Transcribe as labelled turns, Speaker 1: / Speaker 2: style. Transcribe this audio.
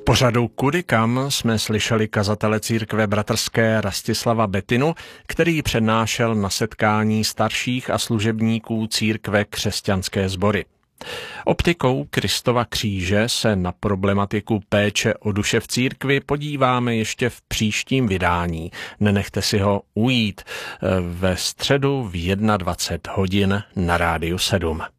Speaker 1: pořadu Kudy kam jsme slyšeli kazatele církve bratrské Rastislava Bettinu, který přednášel na setkání starších a služebníků církve Křesťanské sbory. Optikou Kristova kříže se na problematiku péče o duše v církvi podíváme ještě v příštím vydání. Nenechte si ho ujít ve středu v 21 hodin na Rádiu 7.